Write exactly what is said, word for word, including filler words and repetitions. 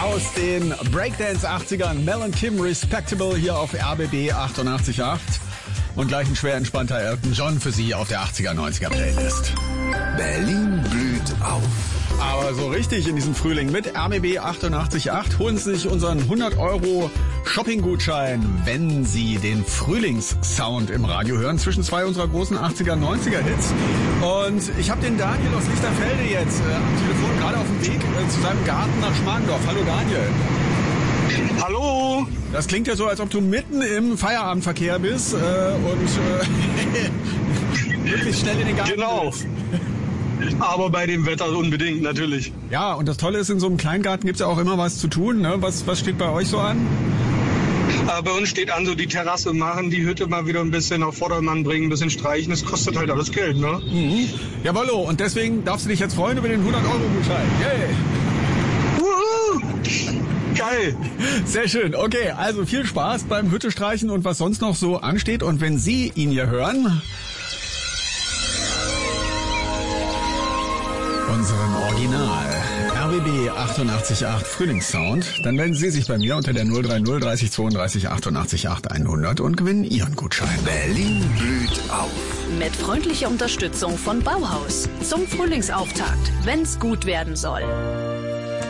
aus den Breakdance achtzigern. Mel und Kim, Respectable hier auf R B B achtundachtzig Komma acht. Und gleich ein schwer entspannter Elton John für Sie auf der achtziger, neunziger Playlist. Berlin blüht auf. Aber so richtig in diesem Frühling mit R B B achtundachtzig Komma acht holen Sie sich unseren hundert Euro Shopping-Gutschein, wenn Sie den Frühlingssound im Radio hören, zwischen zwei unserer großen achtziger, neunziger Hits. Und ich habe den Daniel aus Lichterfelde jetzt äh, am Telefon, gerade auf dem Weg äh, zu seinem Garten nach Schmargendorf. Hallo Daniel. Hallo. Das klingt ja so, als ob du mitten im Feierabendverkehr bist äh, und äh, wirklich schnell in den Garten Genau. willst. Aber bei dem Wetter unbedingt, natürlich. Ja, und das Tolle ist, in so einem Kleingarten gibt's ja auch immer was zu tun. Ne? Was, was steht bei euch so an? Aber bei uns steht an, so die Terrasse machen, die Hütte mal wieder ein bisschen auf Vordermann bringen, ein bisschen streichen. Das kostet halt alles Geld, ne? Mhm. Jawollo, und deswegen darfst du dich jetzt freuen über den hundert Euro Gutschein. Yay! Wuhu! Geil! Sehr schön. Okay, also viel Spaß beim Hütte-Streichen und was sonst noch so ansteht. Und wenn Sie ihn hier hören, unseren Original R B B achtundachtzig Komma acht Frühlingssound, dann melden Sie sich bei mir unter der null drei null dreißig zweiunddreißig achtundachtzig acht hundert und gewinnen Ihren Gutschein. Berlin blüht auf. Mit freundlicher Unterstützung von Bauhaus zum Frühlingsauftakt, wenn's gut werden soll.